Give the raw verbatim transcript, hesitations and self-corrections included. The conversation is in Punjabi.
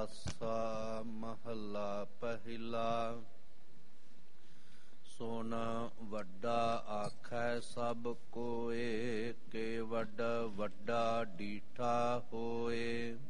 ਆਸਾ ਮਹੱਲਾ ਪਹਿਲਾ। ਸੁਣ ਵੱਡਾ ਆਖੈ ਸਭ ਕੋਏ, ਕੇ ਵੱਡ ਵੱਡਾ ਡੀਠਾ ਹੋਏ।